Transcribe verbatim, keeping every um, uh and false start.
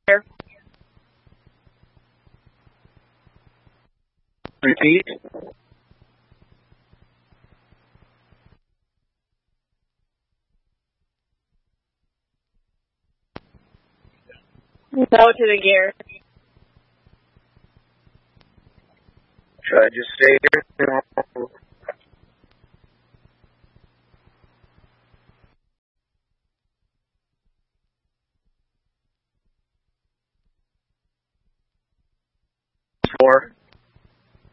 gear. Repeat. No to the gear. Should I just stay here? Four.